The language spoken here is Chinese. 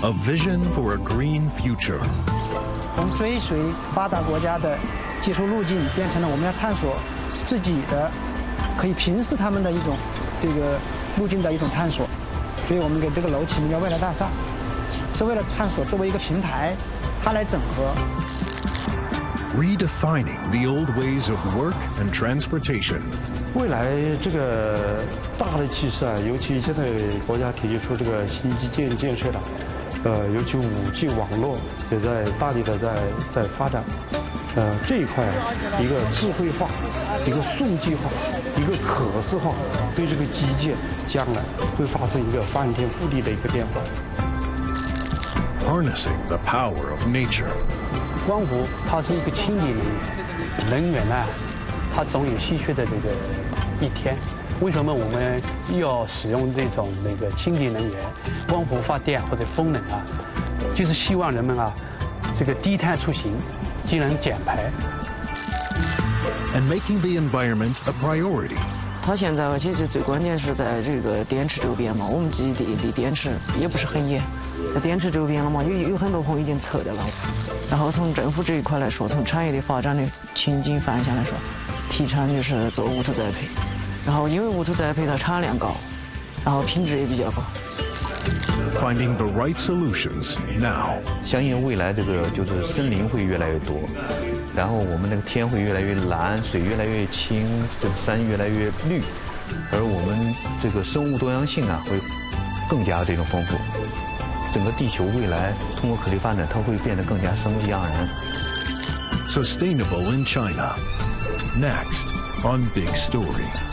A vision for a green future. 从追随发达国家的技术路径，变成了我们要探索自己的，可以平视他们的一种这个路径的一种探索。所以我们给这个楼起名叫未来大厦，是为了探索作为一个平台，它来整合。 Redefining the old ways of work and transportation. 未来这个大的趋势啊，尤其现在国家提出这个新基建建设了，尤其5G 网络也在大力的在发展，这一块一个智慧化、一个数据化、一个可视化，对这个基建将来会发生一个翻天覆地的一个变化。 Harnessing the power of nature. 光伏它是一个清洁能源呢，它总有稀缺的这个一天。为什么我们要使用这种清洁能源，光伏发电或者风能啊？就是希望人们啊，这个低碳出行，既能减排。 And making the environment a priority. 它现在其实最关键是在这个电池周边嘛，我们基地离电池也不是很远，在电池周边了嘛，有很多棚已经测的了。然后从政府这一块来说，从产业的发展的前景方向来说，提倡就是做无土栽培。然后因为无土栽培它产量高，然后品质也比较高。 Finding the right solutions now. 相信未来这个就是森林会越来越多，然后我们那个天会越来越蓝，水越来越清，这个山越来越绿，而我们这个生物多样性啊会更加这种丰富。整个地球未来通过可持续发展，它会变得更加生机盎然。 Sustainable in China. Next on Big Story.